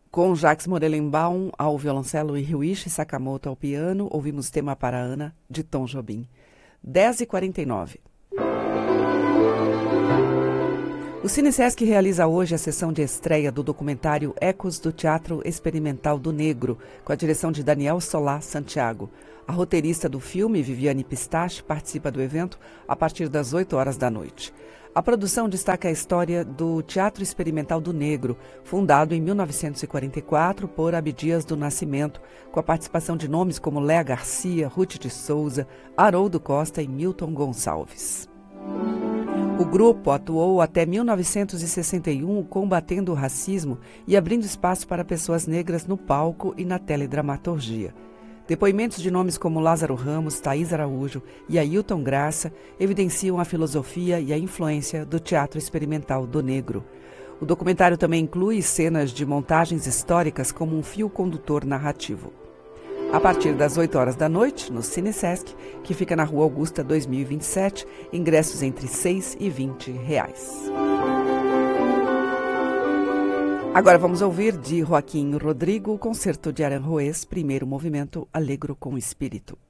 Com Jacques Morelenbaum ao violoncelo e Ryuichi Sakamoto ao piano, ouvimos Tema para Ana, de Tom Jobim. 10h49. O Cine-Sesc realiza hoje a sessão de estreia do documentário Ecos do Teatro Experimental do Negro, com a direção de Daniel Solá Santiago. A roteirista do filme, Viviane Pistache, participa do evento a partir das 8h da noite. A produção destaca a história do Teatro Experimental do Negro, fundado em 1944 por Abdias do Nascimento, com a participação de nomes como Léa Garcia, Ruth de Souza, Haroldo Costa e Milton Gonçalves. O grupo atuou até 1961 combatendo o racismo e abrindo espaço para pessoas negras no palco e na teledramaturgia. Depoimentos de nomes como Lázaro Ramos, Thaís Araújo e Ailton Graça evidenciam a filosofia e a influência do Teatro Experimental do Negro. O documentário também inclui cenas de montagens históricas como um fio condutor narrativo. A partir das 8h da noite, no Cine-Sesc, que fica na Rua Augusta 2027, ingressos entre R$6 e R$20. Agora vamos ouvir de Joaquim Rodrigo o concerto de Aranjuez, primeiro movimento Allegro com Espírito.